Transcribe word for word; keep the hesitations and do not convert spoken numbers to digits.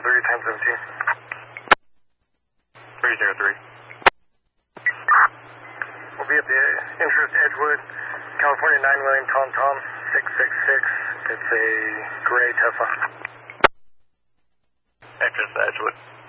three, ten seventeen. three zero three. We'll be at the Interest Edgewood, California nine William Tom Tom, six six six. It's a gray Tesla. Interest Edgewood.